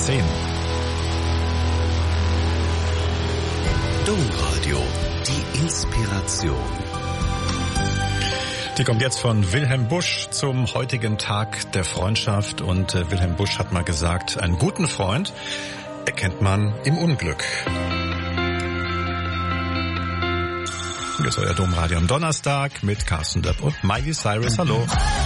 10. Domradio, die Inspiration. Die kommt jetzt von Wilhelm Busch zum heutigen Tag der Freundschaft. Und Wilhelm Busch hat mal gesagt, einen guten Freund erkennt man im Unglück. Hier ist euer Domradio am Donnerstag mit Carsten Döpp und Miley Cyrus. Hallo.